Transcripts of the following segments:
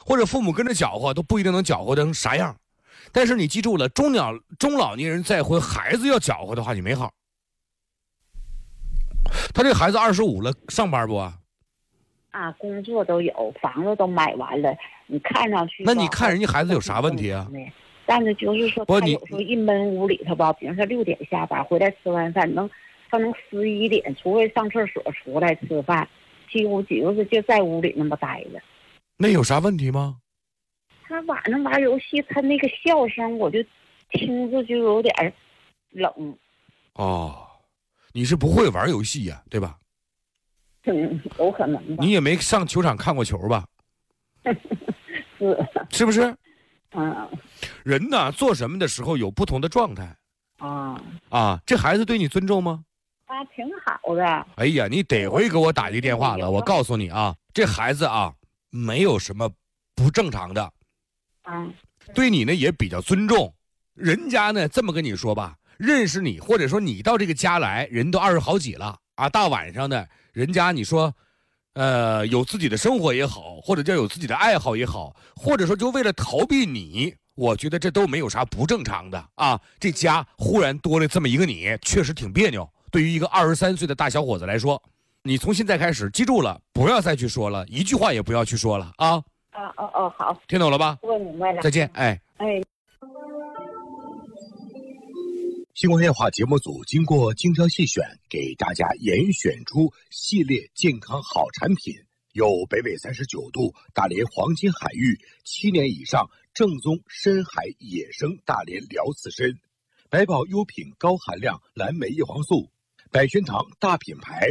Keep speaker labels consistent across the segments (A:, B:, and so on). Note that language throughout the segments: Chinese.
A: 或者父母跟着搅和都不一定能搅和成啥样。但是你记住了，中老年人再婚，孩子要搅和的话，你没好。他这孩子25了，上班不啊？
B: 啊，工作都有，房子都买完了，你看上去。
A: 那你看人家孩子有啥问题啊？
B: 但是就是说，他有时候一闷屋里头吧，比如说6点下班回来吃完饭，他能11点，除非上厕所出来吃饭，几乎就在屋里那么待着。
A: 那有啥问题吗？
B: 他晚上玩游戏，他那个笑声我就听着就有点冷。
A: 哦，你是不会玩游戏呀，对吧？
B: 有可能吧。
A: 你也没上球场看过球吧？是不是？人呢，做什么的时候有不同的状态。这孩子对你尊重吗？
B: 挺好的。
A: 哎呀，你得回给我打一个电话了。我告诉你啊，这孩子啊，没有什么不正常的。对你呢也比较尊重。人家呢这么跟你说吧，认识你或者说你到这个家来，人都20好几了啊，大晚上的，人家你说，有自己的生活也好，或者叫有自己的爱好也好，或者说就为了逃避你，我觉得这都没有啥不正常的啊。这家忽然多了这么一个你，确实挺别扭。对于一个23岁的大小伙子来说，你从现在开始记住了，不要再去说了，一句话也不要去说了啊。
B: 好，
A: 听懂了吧？
B: 我明白了。
A: 再见，哎。
C: 星光夜话节目组经过精挑细选，给大家严选出系列健康好产品，有北纬39度大连黄金海域7年以上正宗深海野生大连辽刺参，百宝优品高含量蓝莓叶黄素，百宣堂大品牌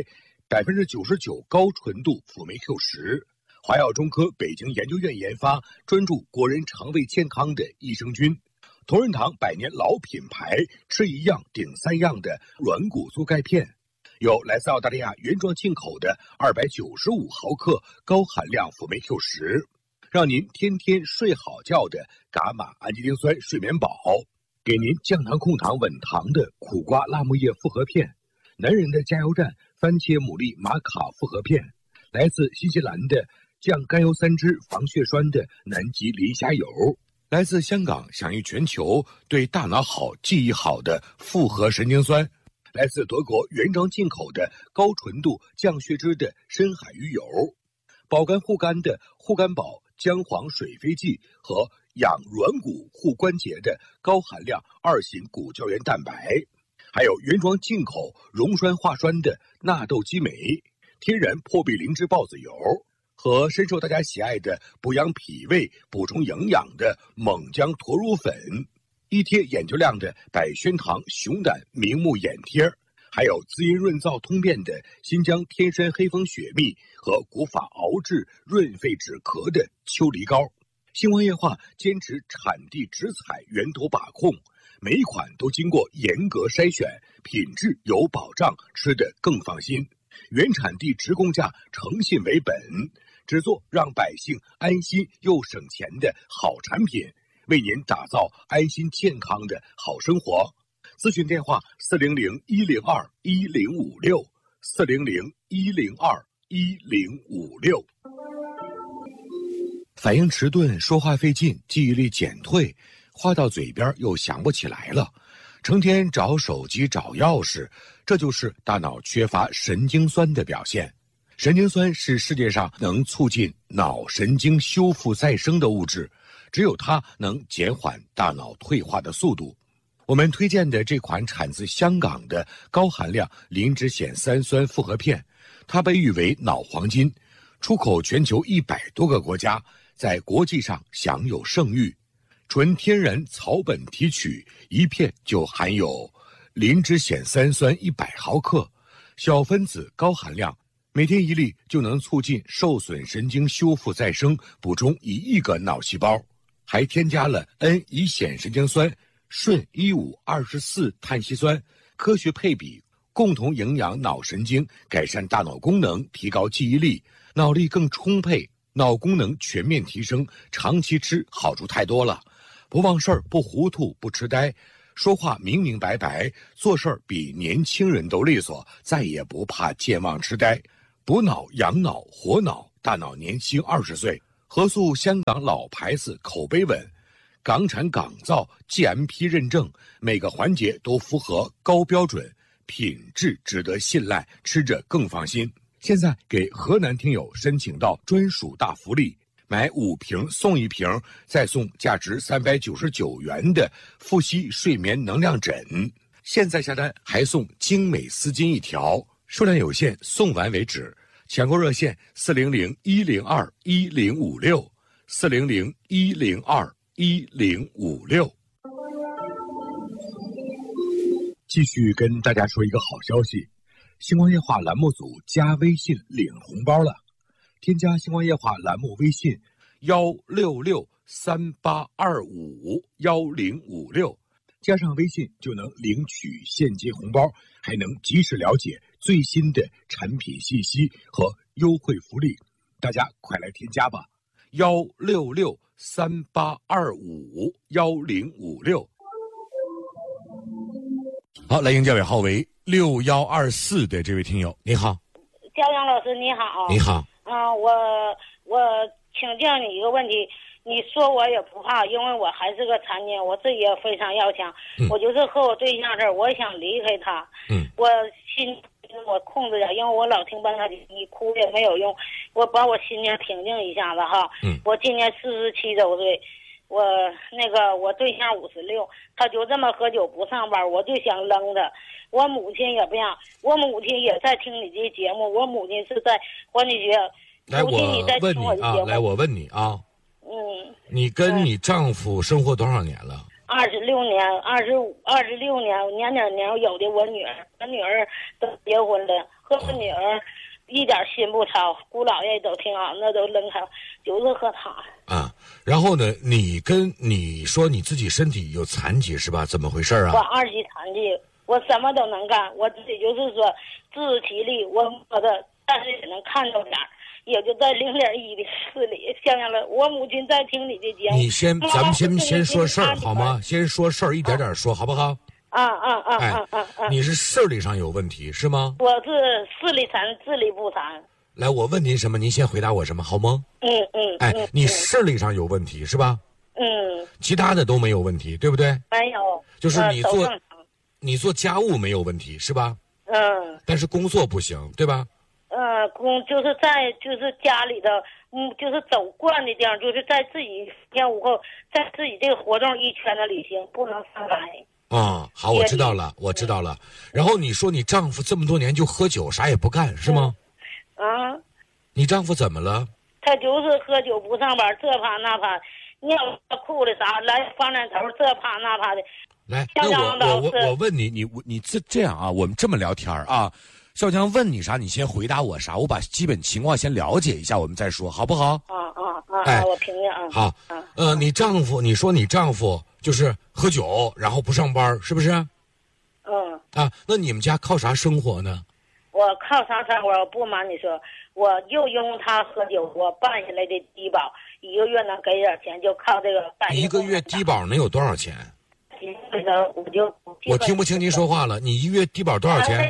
C: 99%高纯度辅酶 Q10，华药中科北京研究院研发，专注国人肠胃健康的益生菌，同仁堂100年老品牌，吃一样顶3样的软骨素钙片，有来自澳大利亚原装进口的295毫克高含量辅酶 Q10，让您天天睡好觉的伽马氨基丁酸睡眠宝，给您降糖控糖稳糖的苦瓜辣木叶复合片，男人的加油站番茄牡蛎玛卡复合片，来自新西兰的降甘油三酯防血栓的南极磷虾油，来自香港享誉全球对大脑好记忆好的复合神经酸，来自德国原装进口的高纯度降血脂的深海鱼油，保肝护肝的护肝宝姜黄水飞剂和养软骨护关节的高含量2型骨胶原蛋白，还有原装进口溶栓化栓的纳豆激酶，天然破壁灵芝孢子油，和深受大家喜爱的补养脾胃补充营养的猛姜驼乳粉，一贴眼球亮的百宣堂熊胆明目眼贴，还有滋阴润燥通便的新疆天山黑蜂雪蜜和古法熬制润肺止咳的秋梨膏。星光夜话坚持产地直采源头把控，每一款都经过严格筛选，品质有保障，吃得更放心。原产地直供价，诚信为本，只做让百姓安心又省钱的好产品，为您打造安心健康的好生活。咨询电话400-102-1056 400-102-1056。反应迟钝，说话费劲，记忆力减退，话到嘴边又想不起来了，成天找手机找钥匙，这就是大脑缺乏神经酸的表现。神经酸是世界上能促进脑神经修复再生的物质，只有它能减缓大脑退化的速度。我们推荐的这款产自香港的高含量磷脂酰三酸复合片，它被誉为脑黄金，出口全球100多个国家，在国际上享有盛誉。纯天然草本提取，一片就含有磷脂酰三酸100毫克，小分子高含量，每天1粒就能促进受损神经修复再生，补充1亿个脑细胞，还添加了 N 乙酰神经酸、顺1524碳烯酸，科学配比，共同营养脑神经，改善大脑功能，提高记忆力，脑力更充沛，脑功能全面提升。长期吃好处太多了，不忘事儿，不糊涂，不痴呆，说话明明白白，做事儿比年轻人都利索，再也不怕健忘痴呆。补脑养脑活脑，大脑年轻20岁。 合塑香港老牌子，口碑稳，港产港造 GMP 认证，每个环节都符合高标准，品质值得信赖，吃着更放心。现在给河南听友申请到专属大福利，买5瓶送1瓶，再送价值399元的富硒睡眠能量枕。现在下单还送精美丝巾1条，数量有限，送完为止。抢购热线400-102-1056，400-102-1056。继续跟大家说一个好消息，星光夜话栏目组加微信领红包了。添加星光夜话栏目微信16638251056，加上微信就能领取现金红包，还能及时了解最新的产品信息和优惠福利。大家快来添加吧，16638251056。
A: 好，来迎这位号为6124的这位听友，你好。
D: 焦阳老师你好。
A: 你好。
D: 我请教你一个问题，你说我也不怕，因为我还是个残疾，我自己也非常要强。我就是和我对象这儿，我也想离开他。我心我控制点，因为我老听半他你哭也没有用，我把我心情平静一下子哈。我今年47周岁，我对象56，他就这么喝酒不上班，我就想扔他。我母亲也不让，我母亲也在听你这节目，我母亲是在环球学校。
A: 来，我问你啊，我问你啊，你跟你丈夫生活多少年了
D: ？26年，26年，年有的我女儿都结婚了，和我女儿一点心不操，姑姥爷都挺好，那都扔开，就是和他
A: 啊。然后呢，你说你自己身体有残疾是吧？怎么回事啊？
D: 我2级残疾，我什么都能干，我自己就是说自制其力，我的，但是也能看着点儿。也就在0.1的视力，想想了，我母亲在听你的节目。
A: 咱们先说事儿好吗？先说事儿，一点点说，好不好？你是视力上有问题是吗？
D: 我是视力残，智力不残。
A: 来，我问您什么，您先回答我什么，好吗？你视力上有问题是吧？其他的都没有问题，对不对？
D: 没有。
A: 就是你做家务没有问题是吧？但是工作不行，对吧？
D: 就是家里的，就是走惯的地方，就是在自己天午后，在自己这个活动一圈的旅行，不能上来。
A: 好，我知道了。然后你说你丈夫这么多年就喝酒，啥也不干，是吗？你丈夫怎么了？
D: 他就是喝酒不上班，这趴那趴，尿裤子啥来方展头，这趴那趴的。
A: 来，那我问你这样啊，我们这么聊天啊。笑江问你啥，你先回答我啥，我把基本情况先了解一下，我们再说，好不好？
D: 我评价啊。
A: 好，你说你丈夫就是喝酒，然后不上班，是不是？那你们家靠啥生活呢？
D: 我靠啥生活？我不瞒你说，我就用他喝酒，我办下来的低保，1个月能给点钱，就靠这个办。
A: 1个月低保能有多少钱？我听不清您说话了，你1个月低保多少钱？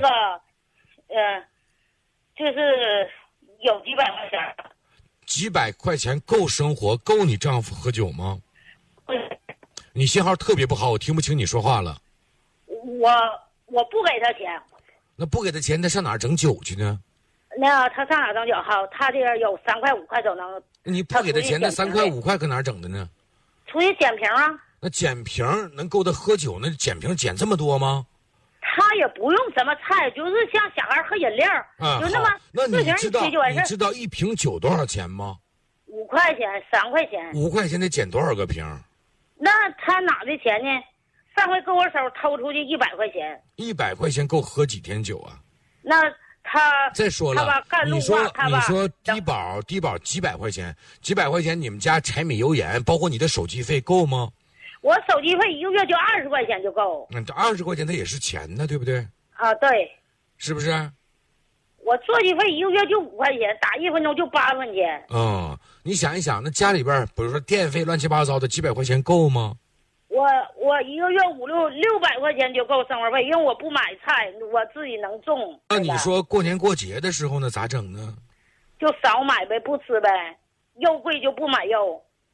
D: 就是有几百块钱。
A: 几百块钱够生活，够你丈夫喝酒吗？你信号特别不好，我听不清你说话了。
D: 我不给他钱。
A: 那不给他钱，他上哪儿整酒去呢？
D: 那他上哪儿整酒？好，他这边有3块5块都能。
A: 你不给他钱，那3块5块搁哪儿整的呢？
D: 出去捡瓶啊。
A: 那捡瓶能够他喝酒？那捡瓶捡这么多吗？
D: 他也不用什么菜，就是像小孩喝饮料，就那么。
A: 那你知道1瓶酒多少钱吗
D: ？5块钱，3块钱。
A: 5块钱得捡多少个瓶？
D: 那他哪的钱呢？上回跟我手偷出去100块钱。
A: 100块钱够喝几天酒啊？
D: 那他
A: 再说了，你说低保几百块钱，你们家柴米油盐，包括你的手机费够吗？
D: 我手机费1个月就20块钱就够。
A: 这20块钱它也是钱呢，对不对？
D: 对。
A: 是不是？
D: 我座机费1个月就5块钱，打1分钟就8分钱。
A: 你想一想，那家里边比如说电费乱七八糟的几百块钱够吗？
D: 我1个月600块钱就够生活费，因为我不买菜，我自己能种。
A: 那你说过年过节的时候呢，咋整呢？
D: 就少买呗，不吃呗。 肉贵就不买肉。